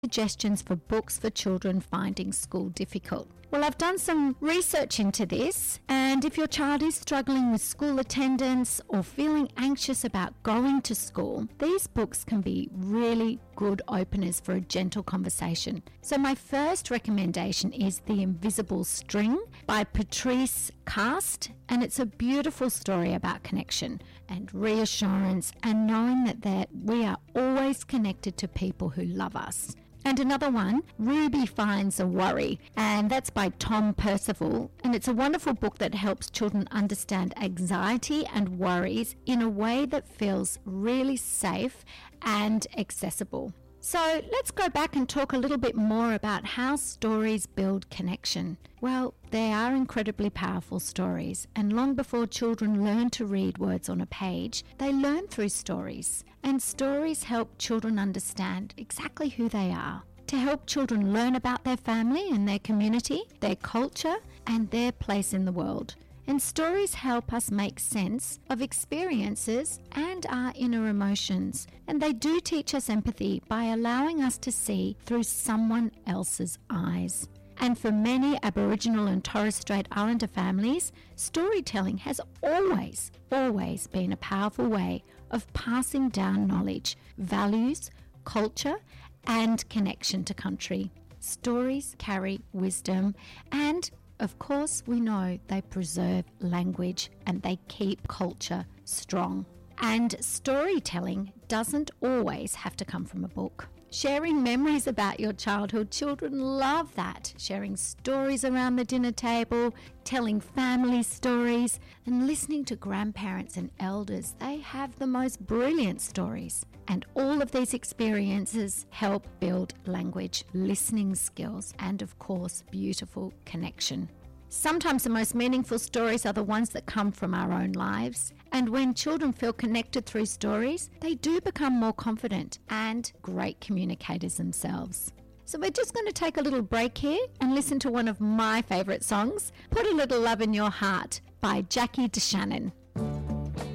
suggestions for books for children finding school difficult. Well, I've done some research into this, and if your child is struggling with school attendance or feeling anxious about going to school, these books can be really good openers for a gentle conversation. So my first recommendation is The Invisible String by Patrice Cast, and it's a beautiful story about connection and reassurance and knowing that we are always connected to people who love us. And another one, Ruby Finds a Worry, and that's by Tom Percival. And it's a wonderful book that helps children understand anxiety and worries in a way that feels really safe and accessible. So let's go back and talk a little bit more about how stories build connection. Well, they are incredibly powerful stories, and long before children learn to read words on a page, they learn through stories. And stories help children understand exactly who they are, to help children learn about their family and their community, their culture, and their place in the world. And stories help us make sense of experiences and our inner emotions. And they do teach us empathy by allowing us to see through someone else's eyes. And for many Aboriginal and Torres Strait Islander families, storytelling has always been a powerful way of passing down knowledge, values, culture, and connection to country. Stories carry wisdom, and of course, we know they preserve language and they keep culture strong. And storytelling doesn't always have to come from a book. Sharing memories about your childhood, children love that. Sharing stories around the dinner table, telling family stories, and listening to grandparents and elders. They have the most brilliant stories. And all of these experiences help build language, listening skills, and of course, beautiful connection. Sometimes the most meaningful stories are the ones that come from our own lives. And when children feel connected through stories, they do become more confident and great communicators themselves. So we're just going to take a little break here and listen to one of my favourite songs, Put a Little Love in Your Heart by Jackie DeShannon.